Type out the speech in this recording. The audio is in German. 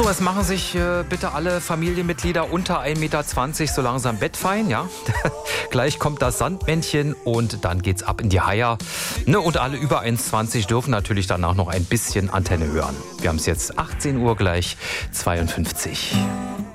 So, es machen sich bitte alle Familienmitglieder unter 1,20 Meter so langsam bettfein, ja. Gleich kommt das Sandmännchen und dann geht's ab in die Haier. Ne, und alle über 1,20 dürfen natürlich danach noch ein bisschen Antenne hören. Wir haben es jetzt 18 Uhr gleich 52.